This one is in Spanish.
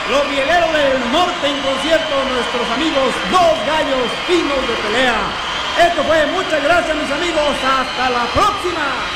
Los Rieleros del Norte en concierto, nuestros amigos Los Gallos Finos de Pelea. Esto fue, muchas gracias mis amigos, hasta la próxima.